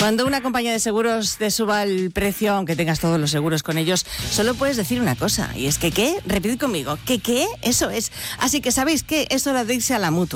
Cuando una compañía de seguros te suba el precio, aunque tengas todos los seguros con ellos, solo puedes decir una cosa, y es que ¿qué? Repetid conmigo, ¿qué? Eso es. Así que ¿sabéis qué? Es hora de irse a la Mutua.